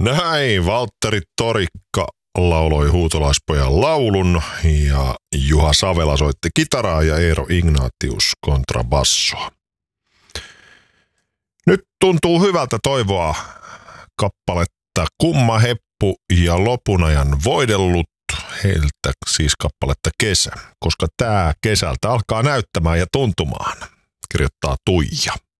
Näin, Valtteri Torikka lauloi Huutolaispojan laulun ja Juha Savela soitti kitaraa ja Eero Ignatius kontrabassoa. Nyt tuntuu hyvältä toivoa kappaletta Kumma heppu ja lopun ajan voidellut, heiltä siis kappaletta Kesä, koska tää kesältä alkaa näyttämään ja tuntumaan, kirjoittaa Tuija.